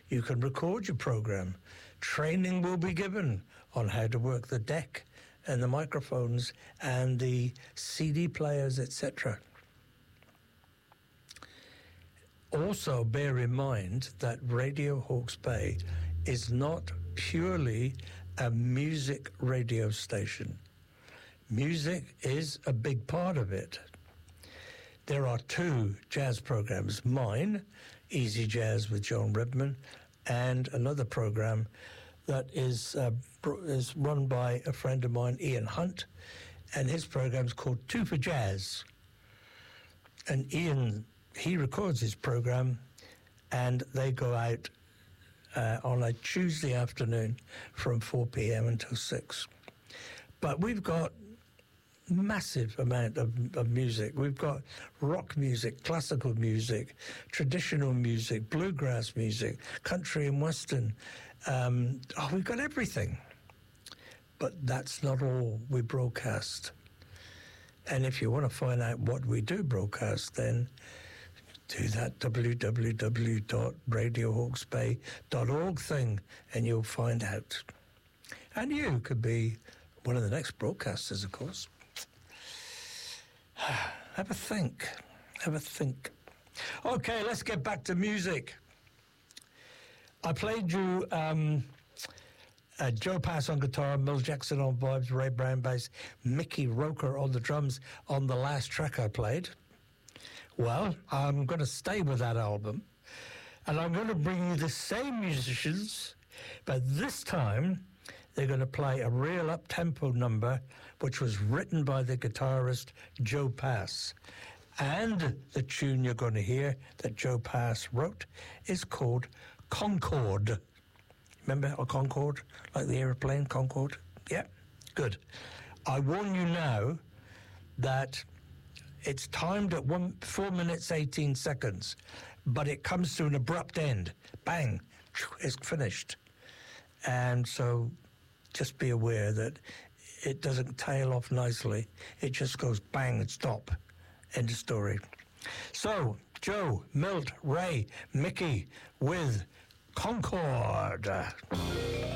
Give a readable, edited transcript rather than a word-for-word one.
You can record your program. Training will be given on how to work the deck and the microphones and the CD players, etc. Also, bear in mind that Radio Hawke's Bay is not purely a music radio station. Music is a big part of it. There are 2 jazz programs, mine, Easy Jazz with John Redman, and another program that is run by a friend of mine, Ian Hunt, and his program's called 2 for Jazz. And Ian, he records his program, and they go out on a Tuesday afternoon from 4 p.m. until 6. But we've got massive amount of music. We've got rock music, classical music, traditional music, bluegrass music, country and western. We've got everything. But that's not all we broadcast. And if you want to find out what we do broadcast, then do that www.radiohawksbay.org thing, and you'll find out. And you could be one of the next broadcasters, of course. Have a think. Okay, let's get back to music. I played you Joe Pass on guitar, Milt Jackson on vibes, Ray Brown bass, Mickey Roker on the drums on the last track I played. Well, I'm going to stay with that album, and I'm going to bring you the same musicians, but this time they're going to play a real up-tempo number, which was written by the guitarist Joe Pass. And the tune you're going to hear that Joe Pass wrote is called Concorde. Remember a Concorde? Like the airplane, Concorde? Yeah, good. I warn you now that it's timed at 4 minutes, 18 seconds, but it comes to an abrupt end. Bang, it's finished. And so just be aware that it doesn't tail off nicely. It just goes bang and stop. End of story. So, Joe, Milt, Ray, Mickey with Concorde.